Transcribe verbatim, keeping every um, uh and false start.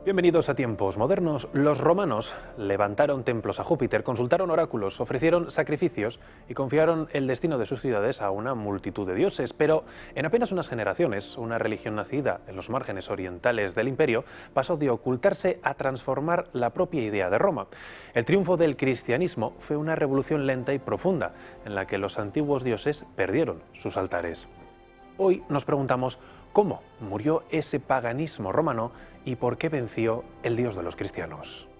Bienvenidos a tiempos modernos. Los romanos levantaron templos a Júpiter, consultaron oráculos, ofrecieron sacrificios y confiaron el destino de sus ciudades a una multitud de dioses. Pero en apenas unas generaciones, una religión nacida en los márgenes orientales del imperio pasó de ocultarse a transformar la propia idea de Roma. El triunfo del cristianismo fue una revolución lenta y profunda, en la que los antiguos dioses perdieron sus altares. Hoy nos preguntamos cómo murió ese paganismo romano y por qué venció el Dios de los cristianos.